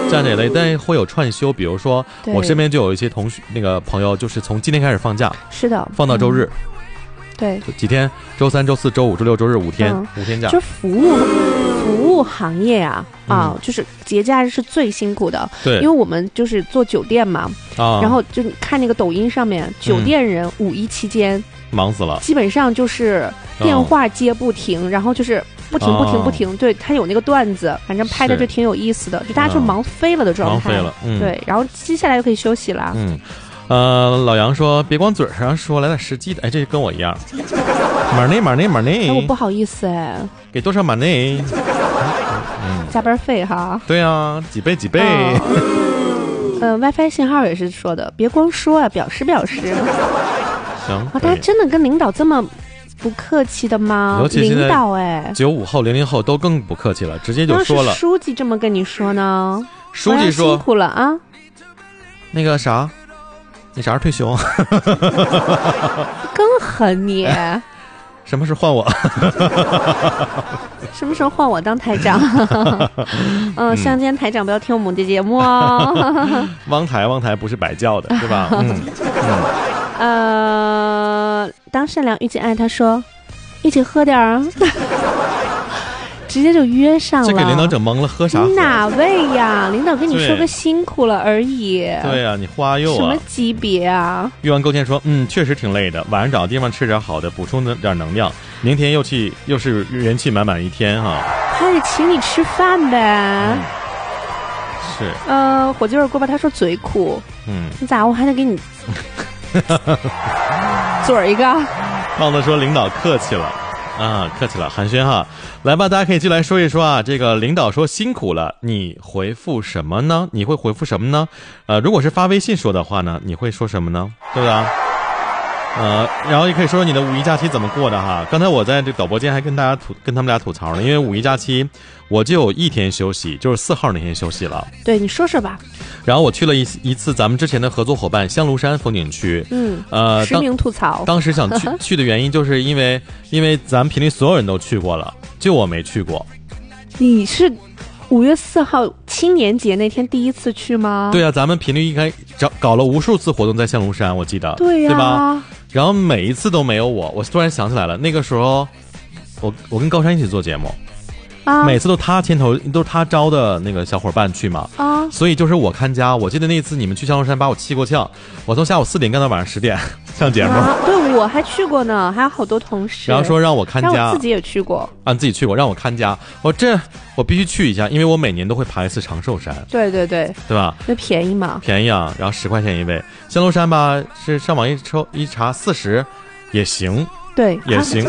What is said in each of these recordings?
像这类，但会有串休，比如说我身边就有一些同学那个朋友，就是从今天开始放假， 是的， 放到周日， 对， 几天，周三、周四、周五、周六、周日5天，5天假。 就服务行业啊，就是节假日是最辛苦的， 对， 因为我们就是做酒店嘛，然后就你看那个抖音上面，酒店人5一期间忙死了， 基本上就是电话接不停，然后就是不停，对，他有那个段子，反正拍的就挺有意思的，就大家就忙飞了的状态， 忙飞了， 对，然后接下来就可以休息了， 老杨说别光嘴上说，来点实际的，哎，这跟我一样，马内， 哎，我不好意思哎， 给多少马内？ 加班费哈， 对啊，几倍 ，WiFi 信号也是说的，别光说啊，表示。 行， 大家真的跟领导这么不客气的吗？ 尤其领导哎 ，95后、00后都更不客气了，直接就说了。 书记这么跟你说呢？ 书记说辛苦了啊。 那个啥，你啥时候退休？ 更狠你！ 什么时候换我？ 什么时候换我当台长？希望今天台长不要听我们的节目哦。 汪台不是白叫的，对吧？ 当善良遇见爱，他说一起喝点儿，直接就约上了。 这给领导整懵了，喝啥？ 哪位呀？领导跟你说个辛苦了而已。 对呀，你花又什么级别啊？ 玉完勾芡说，确实挺累的，晚上找地方吃点好的，补充点能量，明天又是元气满满一天哈。 他得请你吃饭呗。 是。 火鸡肉锅巴他说嘴苦。你咋我还得给你嘴儿一个？ 胖子说领导客气了。客气了，寒暄哈，来吧，大家可以进来说一说啊。这个领导说辛苦了，你回复什么呢？你会回复什么呢？如果是发微信说的话呢，你会说什么呢？对不对？然后也可以说说你的5一假期怎么过的哈。刚才我在这导播间还跟他们俩吐槽呢，因为5一假期我就有1天休息，就是4号那天休息了。 对，你说说吧。 然后我去了一次咱们之前的合作伙伴香炉山风景区， 实名吐槽。 当时想去的原因就是因为咱们频率所有人都去过了，就我没去过。 你是5月4号青年节那天第一次去吗？ 对啊，咱们频率应该搞了无数次活动在香炉山，我记得。 对呀， 对吧？然后每一次都没有我突然想起来了，那个时候我跟高山一起做节目。每次都他牵头，都是他招的那个小伙伴去嘛，所以就是我看家。我记得那次你们去香炉山把我气够呛，我从下午4点干到晚上10点上节目。 对，我还去过呢，还有好多同事。 然后说让我看家， 让我自己也去过。 自己去过，让我看家。我必须去一下，因为我每年都会爬一次长寿山。 对吧？ 那便宜嘛？ 便宜啊，然后10块钱一位。香炉山吧，是上网一查40也行， 对， 也行。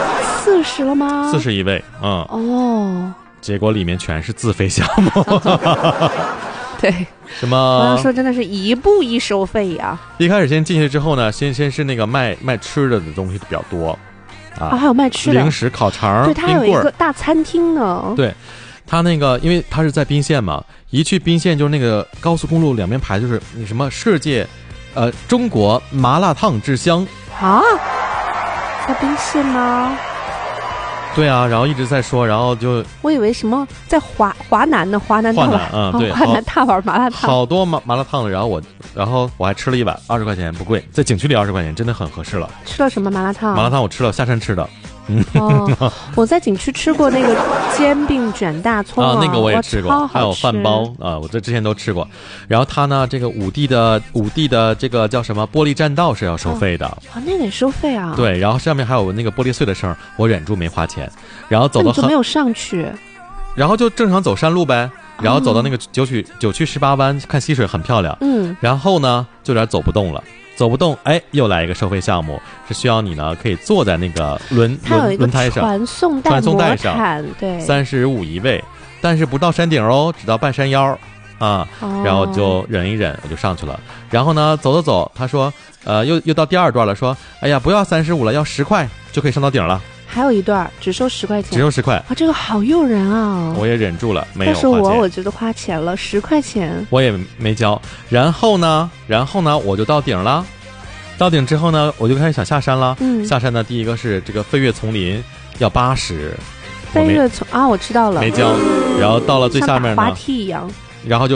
40了吗 ？40一位，结果里面全是自费项目。 对， 什么？ 我要说真的是一步一收费呀。 一开始先进去之后呢，先是那个卖吃的东西比较多， 还有卖吃的， 零食、烤肠、 对，它有一个大餐厅呢。 对，它那个因为它是在宾县嘛，一去宾县就是那个高速公路两边排就是你什么世界，中国麻辣烫之乡啊，在宾县吗？ 对啊，然后一直在说，然后就我以为什么在华南的华南大碗， 对， 华南大碗麻辣烫， 好多麻辣烫的，然后我还吃了一碗，20块钱不贵，在景区里20块钱真的很合适了。 吃了什么麻辣烫？ 麻辣烫我吃了，下山吃的。 我在景区吃过那个煎饼卷大葱那个我也吃过，还有饭包我这之前都吃过。然后它呢，这个五地的这个叫什么玻璃栈道是要收费的那个也收费啊？ 对，然后上面还有那个玻璃碎的声，我忍住没花钱，然后走到你就没有上去， 然后就正常走山路呗，然后走到那个九曲18湾看溪水很漂亮，然后呢就有点走不动了。走不动，又来一个收费项目，是需要你呢可以坐在那个轮胎上， 传送带上，对 ，35一位，但是不到山顶哦，只到半山腰然后就忍一忍，我就上去了。然后呢，走，他说，又到第2段了，说，哎呀，不要35了，要10块就可以上到顶了。 还有一段只收10块钱， 只收10块这个好诱人啊！ 我也忍住了，没有花钱。 但是我觉得花钱了，10块钱我也没交。然后呢，我就到顶了。到顶之后呢，我就开始想下山了。下山呢，第一个是这个飞跃丛林要80， 飞跃丛我知道了， 没交。然后到了最下面呢， 滑梯一样。 然后